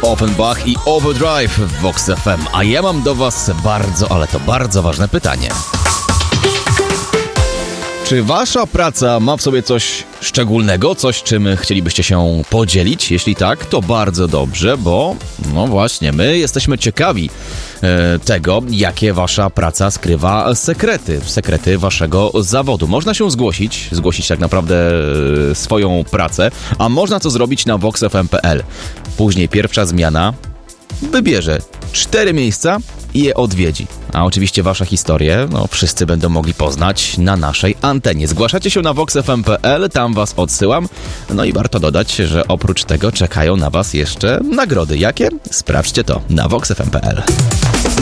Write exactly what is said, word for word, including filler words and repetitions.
Offenbach i Overdrive w Vox F M. A ja mam do was bardzo, ale to bardzo ważne pytanie. Czy wasza praca ma w sobie coś szczególnego, coś czym chcielibyście się podzielić? Jeśli tak, to bardzo dobrze, bo no właśnie, my jesteśmy ciekawi e, tego, jakie wasza praca skrywa sekrety, sekrety waszego zawodu. Można się zgłosić, zgłosić tak naprawdę e, swoją pracę, a można to zrobić na vox f m kropka p l. Później pierwsza zmiana wybierze cztery miejsca i je odwiedzi. A oczywiście wasze historie, no wszyscy będą mogli poznać na naszej antenie. Zgłaszacie się na vox f m kropka p l, tam was odsyłam. No i warto dodać, że oprócz tego czekają na was jeszcze nagrody. Jakie? Sprawdźcie to na vox f m kropka p l.